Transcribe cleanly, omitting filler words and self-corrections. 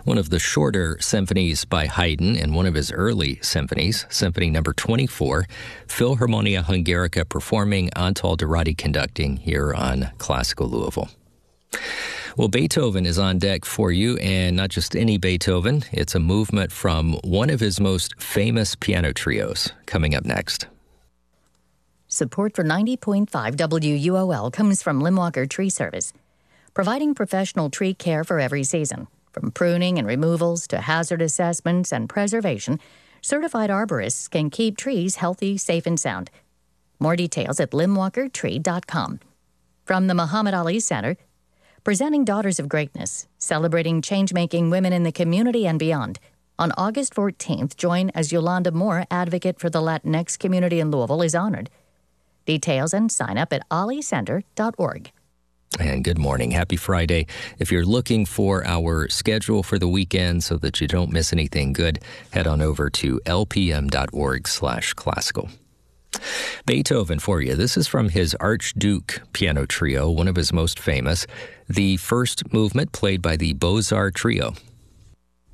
one of the shorter symphonies by Haydn and one of his early symphonies, Symphony Number 24, Philharmonia Hungarica performing, Antal Dorati conducting here on Classical Louisville. Well, Beethoven is on deck for you, and not just any Beethoven. It's a movement from one of his most famous piano trios coming up next. Support for 90.5 WUOL comes from Limwalker Tree Service, providing professional tree care for every season. From pruning and removals to hazard assessments and preservation, certified arborists can keep trees healthy, safe, and sound. More details at limwalkertree.com. From the Muhammad Ali Center, presenting Daughters of Greatness, celebrating change-making women in the community and beyond. On August 14th, join as Yolanda Moore, advocate for the Latinx community in Louisville, is honored. Details and sign up at olicenter.org. And good morning. Happy Friday. If you're looking for our schedule for the weekend so that you don't miss anything good, head on over to lpm.org/classical. Beethoven for you. This is from his Archduke piano trio, one of his most famous. The first movement played by the Beaux-Arts Trio.